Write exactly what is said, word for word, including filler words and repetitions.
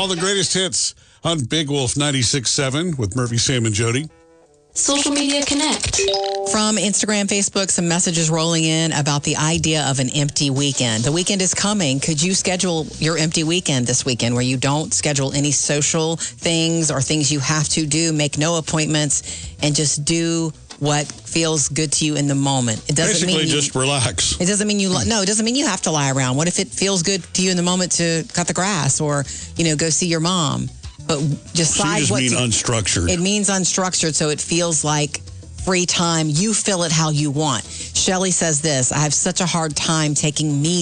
All the greatest hits on Big Wolf ninety-six point seven with Murphy, Sam, and Jody. Social Media Connect. From Instagram, Facebook, some messages rolling in about the idea of an empty weekend. The weekend is coming. Could you schedule your empty weekend this weekend where you don't schedule any social things or things you have to do, make no appointments, and just do what feels good to you in the moment? It doesn't Basically, mean you, just relax. It doesn't mean you, no, it doesn't mean you have to lie around. What if it feels good to you in the moment to cut the grass or, you know, go see your mom? But decide so you just what mean to, unstructured. It means unstructured, so it feels like free time. You fill it how you want. Shelley says this: I have such a hard time taking me